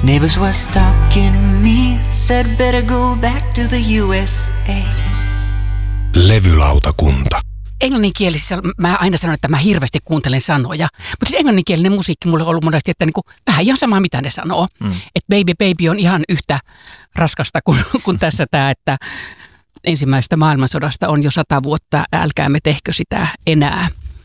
Neighbors were stalking me, said better go back to the USA. Levylautakunta. Englanninkielisessä mä aina sanon, että mä hirveästi kuuntelen sanoja, mutta englanninkielinen musiikki mulle on ollut monesti, että niinku, vähän ihan sama mitä ne sanoo. Että Baby Baby on ihan yhtä raskasta kuin tässä tämä, että ensimmäisestä maailmansodasta on jo 100 vuotta, älkäämme tehkö sitä enää.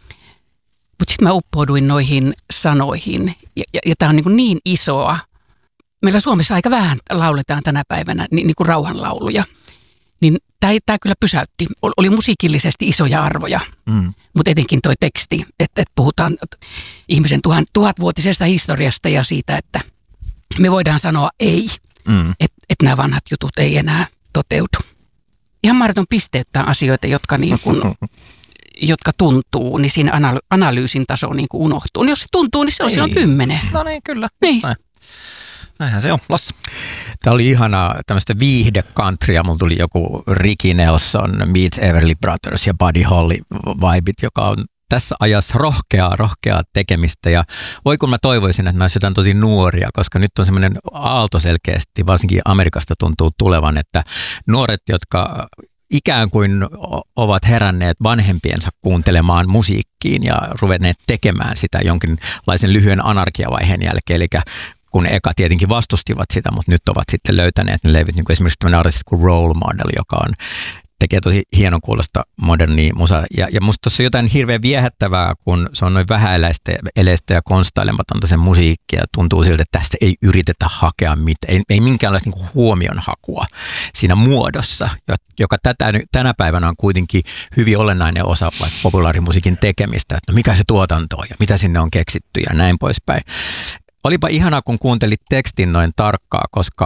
Mutta sitten mä uppouduin noihin sanoihin ja tämä on niin isoa. Meillä Suomessa aika vähän lauletaan tänä päivänä niin kuin rauhanlauluja. Niin tämä kyllä pysäytti. Oli musiikillisesti isoja arvoja, mutta etenkin toi teksti, että puhutaan ihmisen tuhatvuotisesta historiasta ja siitä, että me voidaan sanoa ei, että nämä vanhat jutut ei enää toteudu. Ihan mahdoton pisteyttää asioita, jotka, niin kuin, jotka tuntuu, niin siinä analyysin taso niin kuin unohtuu. Niin jos se tuntuu, niin se on silloin 10. No niin, kyllä. Niin. Näinhän se on. Lasse. Tämä oli ihanaa tämmöistä viihde-countrya. Mulla tuli joku Ricky Nelson, Meets Everly Brothers ja Buddy Holly vibit, joka on tässä ajassa rohkeaa tekemistä. Ja voi kun mä toivoisin, että nämä olisi jotain tosi nuoria, koska nyt on semmoinen aalto selkeästi, varsinkin Amerikasta tuntuu tulevan, että nuoret, jotka ikään kuin ovat heränneet vanhempiensa kuuntelemaan musiikkiin ja ruvenneet tekemään sitä jonkinlaisen lyhyen anarkiavaiheen jälkeen, eli kun eka tietenkin vastustivat sitä, mutta nyt ovat sitten löytäneet ne levyt, niin kuin esimerkiksi tämmöinen artisti kuin Role Model, joka tekee tosi hienon kuulosta modernia musaa. Ja musta tuossa on jotain hirveän viehättävää, kun se on noin vähäeleistä ja konstailematonta se musiikki, ja tuntuu siltä, että tässä ei yritetä hakea mitään, ei minkäänlaista niin kuin huomionhakua siinä muodossa, joka tänä päivänä on kuitenkin hyvin olennainen osa vaikka populaarimusiikin tekemistä, että no mikä se tuotanto on ja mitä sinne on keksitty ja näin poispäin. Olipa ihanaa, kun kuuntelit tekstin noin tarkkaa,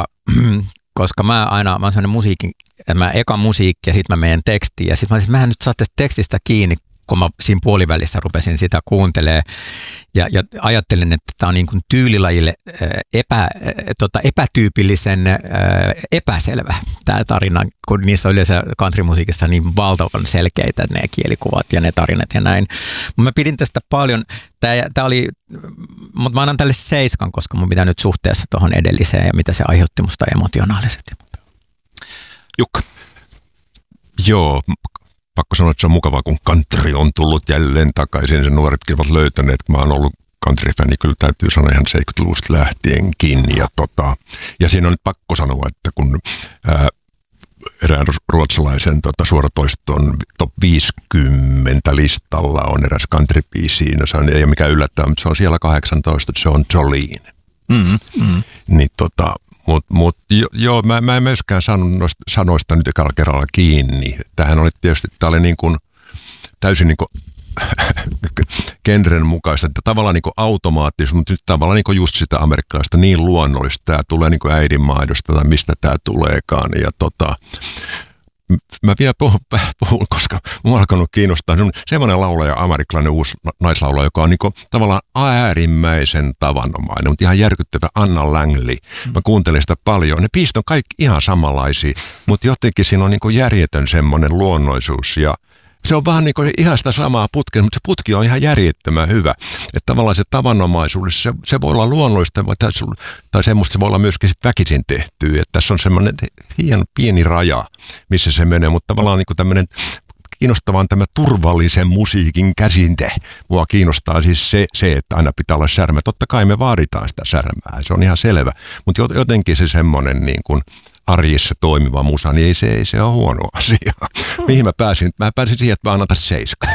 koska mä oon sellainen mä eka musiikki ja sitten mä menen tekstiin. Ja sitten mä olisin, mähän nyt saa tästä tekstistä kiinni, kun mä siinä puolivälissä rupesin sitä kuuntelemaan. Ja ajattelin, että tämä on niin kuin tyylilajille epätyypillisen epäselvä tämä tarina, kun niissä on yleensä countrymusiikissa niin valtavan selkeitä ne kielikuvat ja ne tarinat ja näin. Mä pidin tästä paljon. Tämä oli, mutta mä annan tälle 7, koska mun pitää nyt suhteessa tuohon edelliseen ja mitä se aiheutti musta emotionaalisesti. Jukka. Joo, pakko sanoa, että se on mukavaa, kun country on tullut jälleen takaisin. Sen nuoretkin ovat löytäneet, kun mä oon ollut country-fani, kyllä täytyy sanoa ihan 70-luvusta lähtienkin. Ja siinä on nyt pakko sanoa, että kun erään ruotsalaisen suoratoiston top 50 listalla on eräs country-biisi. Se ei ole mikään yllättävää, mutta se on siellä 18, se on Jolene. Niin joo, mä en myöskään saanut sanoista nyt ekalla kerralla kiinni. Tämähän oli tietysti, niin kuin täysin niin kuin genren mukaista, että tavallaan niin kuin automaattisesti, mutta nyt tavallaan niin kuin just sitä amerikkalaista niin luonnollista. Tämä tulee niin kuin äidinmaidosta tai mistä tämä tuleekaan. Ja mä vielä puhun, koska mua on alkanut kiinnostaa semmoinen laulaja, amerikkalainen uusi naislaulaja, joka on niin tavallaan äärimmäisen tavanomainen, mutta ihan järkyttävä Anna Langley. Mä kuuntelin sitä paljon. Ne biisit on kaikki ihan samanlaisia, mutta jotenkin siinä on niin järjetön semmoinen luonnoisuus ja se on vähän niin kuin ihan sitä samaa putkea, mutta se putki on ihan järjettömän hyvä. Että tavallaan se tavanomaisuus, se voi olla luonnollista tai semmoista se voi olla myöskin sit väkisin tehtyä. Että tässä on semmoinen hieno pieni raja, missä se menee, mutta tavallaan niin kuin tämmöinen kiinnostavaa on tämä turvallisen musiikin käsinte. Mua kiinnostaa siis se, että aina pitää olla särmä. Totta kai me vaaditaan sitä särmää, se on ihan selvä. Mutta jotenkin se semmoinen niin kuin arjessa toimiva musa, niin ei se ole huono asia. Mihin mä pääsin? Mä pääsin siihen, että mä annan tässä 7.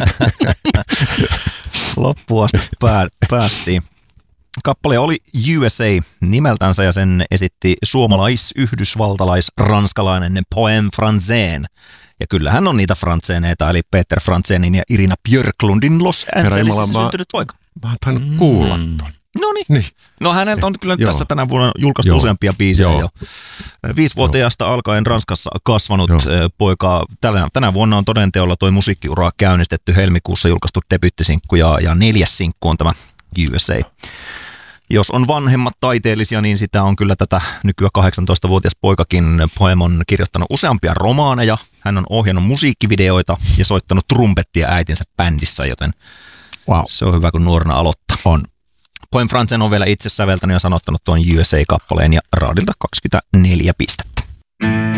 Loppuun asti päästiin. Kappale oli USA nimeltänsä ja sen esitti suomalais-yhdysvaltalais-ranskalainen Poème Français. Ja kyllähän on niitä frantseeneita, eli Peter Frantzenin ja Irina Björklundin Los Angelesissa syntynyt poika. Mä oon tainnut kuulla ton. Noniin. No häneltä on kyllä tässä tänä vuonna julkaistu useampia biisejä jo. 5-vuotiaasta alkaen Ranskassa kasvanut poika. Tänä vuonna on todenteolla toi musiikkiura käynnistetty, helmikuussa julkaistu debyyttisinkku ja 4. sinkku on tämä USA. Jos on vanhemmat taiteellisia, niin sitä on kyllä tätä nykyään 18-vuotias poikakin. Poem on kirjoittanut useampia romaaneja, hän on ohjannut musiikkivideoita ja soittanut trumpettia äitinsä bändissä, joten se on hyvä, kun nuorena aloittaa. On. Poem Franzen on vielä itse säveltänyt ja sanottanut tuon USA-kappaleen ja raadilta 24 pistettä.